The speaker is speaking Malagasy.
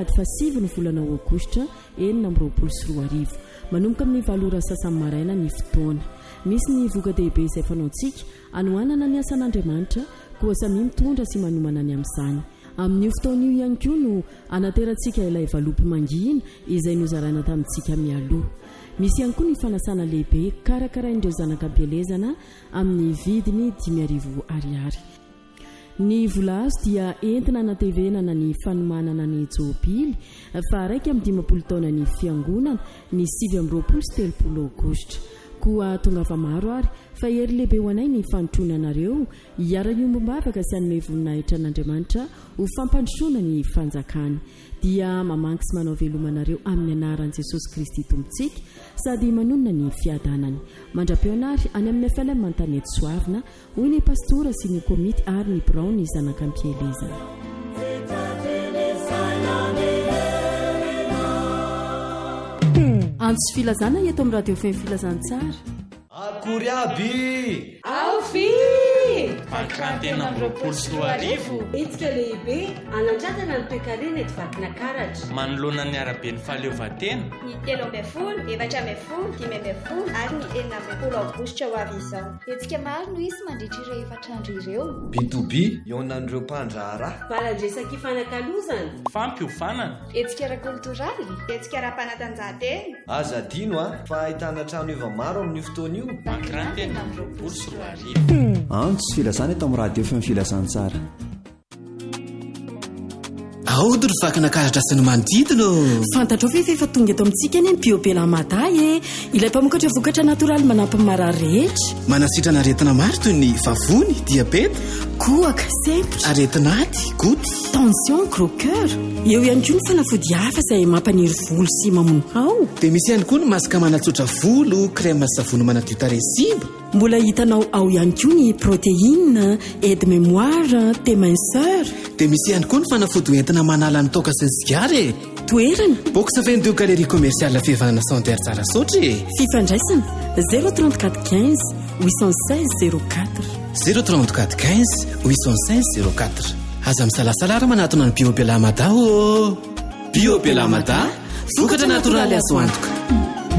alahady fa 7 ny volana aogositra 2024 manomboka amin'ny 7 sasany maraina ny fotoana. Misy ny voka-dehibe izay fanaontsika anoanana ny asan'Andriamanitra koa samy mitondra sy manomana ny amin'izany. Amin'io fotoana io ihany koa no anaterantsika ilay valopy mangina izay nozaraina tamintsika mialoha. Misy ihany koa ny fanasana lehibe karakarain'ireo zanakam-pielezana amin'ny vidiny 5,000 ariary. Ny vola azo dia entina natevenana ny fanomanana ny jobily fa raika amin'ny 15 taona ny fiangonana ny 7-30 aogositra. Koa tonga fa maro ary fa hery lehibe ho anay ny fanotronanareo hiara-iombom-bavaka sy hanome voninahitra an'Andriamanitra ho fampandrosoana ny fanjakany. Dia mamangy sy manao velomanareo amin'ny anaran'i Jesosy Kristy Tompontsika sady manonona ny fiadanany. Mandra-peo anary any amin'ny FM Mantanety Soavina hoy ny pastora sy ny komity ary ny birao ny zanakam-pielezana. Antsy filazana eto amin'ny radio fem filazantsara. Akory aby! Aofi! Fankantena amin'ny 20 Itsika lehibe anatratana ny toe-karena eto vakina karatra. Manoloana ny arabe ny fahaleovantena. Ny 13, 14, 15 ary ny 16 aogositra ho avy izao. Etsika maro no isy mandritra ireo efatrandro ireo. Bitobi ionan'ireo mpandrahara. Valandresaka ifanakalozana. Fampiofanana. Etsika ara-koltoraly. Etsika ara-panatanjahantena. Aza dino fa ahitana trano efa maro amin'ny fotoana io. Fankantena amin'ny 20 Antsy filazana eto amin'ny radio fem filazantsara. Aody ry vakina karatra sy ny manodidina. Fantatrao ve efa tonga eto amintsika eny biobela maday ilay mpamokatra vokatra natoraly manampy marary rehetra. Manasitrana aretina maro toy ny vavony, diabeta, kohaka, sempotra, aretin'aty, goty, tension, gros cœur. Eo ihany koa ny fanafody hafa izay mampaniry volo sy mamono hao. Dia misy ihany koa ny masaka manatsotra volo, crème savony manadio tarehy simba. Mbola hitanao ao ihany koa ny protéine, aide mémoire, thé minceur. Dia misy ihany koa ny fanafody entina manala ny toaka sy ny sigara. Toerana Box 22 galerie commerciale fihavanana Santerre Tsarasotra. Fifandraisana 034 15 816 04 034 15 816 04. Aza misalasalara manatona ny biobela madao. Biobela madao, vokatra natoraly azo antoka.